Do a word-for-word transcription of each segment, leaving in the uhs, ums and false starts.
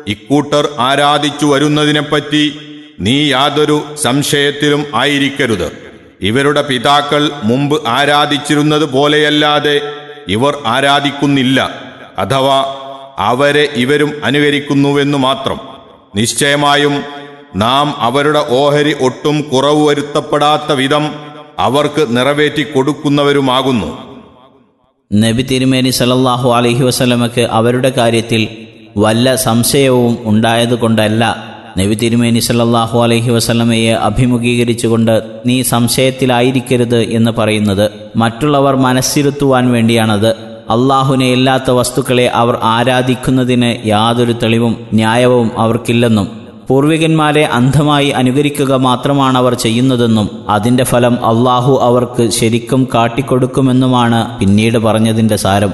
ഇക്കൂട്ടർ ആരാധിച്ചു വരുന്നതിനെപ്പറ്റി നീ യാതൊരു സംശയത്തിലും ആയിരിക്കരുത്. ഇവരുടെ പിതാക്കൾ മുമ്പ് ആരാധിച്ചിരുന്നത് പോലെയല്ലാതെ ഇവർ ആരാധിക്കുന്നില്ല, അഥവാ അവരെ ഇവരും അനുകരിക്കുന്നുവെന്നു മാത്രം. നിശ്ചയമായും നാം അവരുടെ ഓഹരി ഒട്ടും കുറവ് വരുത്തപ്പെടാത്ത വിധം അവർക്ക് നിറവേറ്റി കൊടുക്കുന്നവരുമാകുന്നു. നബി തിരുമേനി സല്ലല്ലാഹു അലൈഹി വസല്ലമക്ക് അവരുടെ കാര്യത്തിൽ വല്ല സംശയവും ഉണ്ടായതുകൊണ്ടല്ല നബി തിരുമേനി സല്ലല്ലാഹു അലൈഹി വസല്ലമയെ അഭിമുഖീകരിച്ചുകൊണ്ട് നീ സംശയത്തിലായിരിക്കരുത് എന്ന് പറയുന്നത്. മറ്റുള്ളവർ മനസ്സിരുത്തുവാൻ വേണ്ടിയാണത്. അള്ളാഹുവിനെ ഇല്ലാത്ത വസ്തുക്കളെ അവർ ആരാധിക്കുന്നതിന് യാതൊരു തെളിവും ന്യായവും അവർക്കില്ലെന്നും പൂർവികന്മാരെ അന്ധമായി അനുകരിക്കുക മാത്രമാണ് അവർ ചെയ്യുന്നതെന്നും അതിൻ്റെ ഫലം അള്ളാഹു അവർക്ക് ശരിക്കും കാട്ടിക്കൊടുക്കുമെന്നുമാണ് പിന്നീട് പറഞ്ഞതിൻ്റെ സാരം.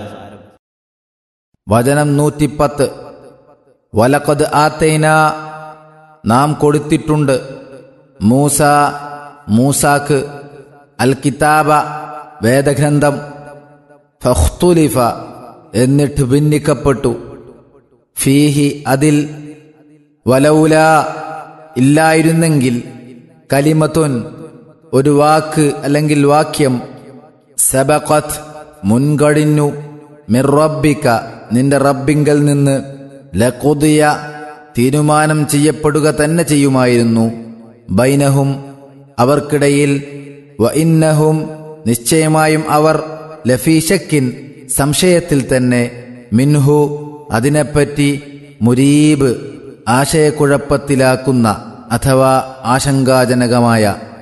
വചനം നൂറ്റിപ്പത്ത്. വലഖദ് ആതൈന, നാം കൊടുത്തിട്ടുണ്ട്, മൂസ, മൂസാക്ക്, അൽ കിതാബ, വേദഗ്രന്ഥം, ഫഖ്തുലിഫ, എന്നിട്ട് ഭിന്നിക്കപ്പെട്ടു, ഫീഹി, അതിൽ, വലൗല, ഇല്ലായിരുന്നെങ്കിൽ, കലിമത്തുൻ, ഒരു വാക്ക് അല്ലെങ്കിൽ വാക്യം, സബഖത്ത്, മുൻകഴിഞ്ഞു, മിർ റബ്ബിക, നിന്റെ റബ്ബിങ്കൽ നിന്ന്, ലഖുദിയ, തീരുമാനം ചെയ്യപ്പെടുക തന്നെ ചെയ്യുമായിരുന്നു, ബൈനഹും, അവർക്കിടയിൽ, വ ഇന്നഹും, നിശ്ചയമായും അവർ, ലഫീ ശക്കിൻ, സംശയത്തിൽ തന്നെ, മിൻഹു, അതിനെപ്പറ്റി, മുരീബ്, ആശയക്കുഴപ്പത്തിലാക്കുന്ന അഥവാ ആശങ്കാജനകമായ.